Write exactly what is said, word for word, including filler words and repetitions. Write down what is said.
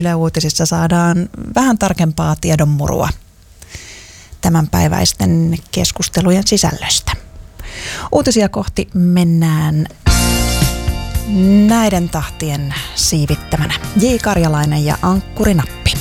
Yle Uutisissa saadaan vähän tarkempaa tiedonmurua tämänpäiväisten keskustelujen sisällöstä. Uutisia kohti mennään näiden tahtien siivittämänä. J. Karjalainen ja Ankkuri Nappi.